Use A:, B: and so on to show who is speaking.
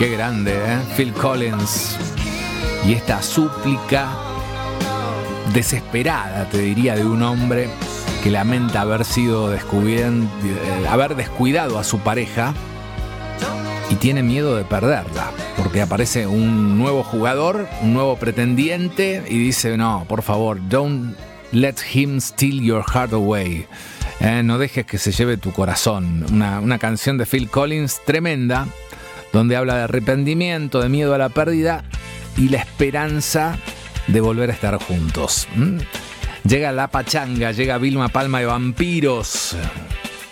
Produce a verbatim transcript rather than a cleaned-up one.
A: Qué grande, ¿eh? Phil Collins. Y esta súplica desesperada, te diría, de un hombre que lamenta haber sido descubierto, eh, haber descuidado a su pareja y tiene miedo de perderla, porque aparece un nuevo jugador, un nuevo pretendiente y dice, no, por favor, don't let him steal your heart away. Eh, no dejes que se lleve tu corazón. Una, una canción de Phil Collins tremenda, donde habla de arrepentimiento, de miedo a la pérdida y la esperanza de volver a estar juntos. ¿Mm? Llega la pachanga, llega Vilma Palma de Vampiros.